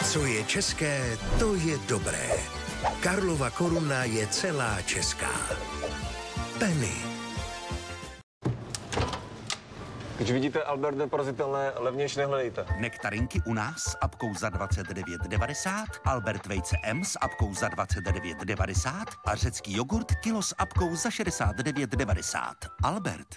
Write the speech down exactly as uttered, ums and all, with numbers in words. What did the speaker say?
Co je české, to je dobré. Karlova Koruna je celá česká. Penny. Když vidíte Albert neporazitelné, levnější nehledejte. Nektarinky u nás s apkou za dvacet devět devadesát, Albert vejce M s apkou za dvacet devět devadesát a řecký jogurt kilo s apkou za šedesát devět devadesát. Albert.